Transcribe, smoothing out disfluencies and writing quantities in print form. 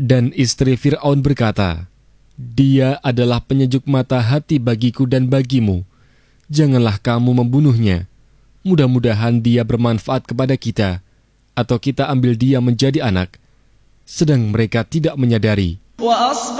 Dan istri Fir'aun berkata, "Dia adalah penyejuk mata hati bagiku dan bagimu. Janganlah kamu membunuhnya. Mudah-mudahan dia bermanfaat kepada kita, atau kita ambil dia menjadi anak." Sedang mereka tidak menyadari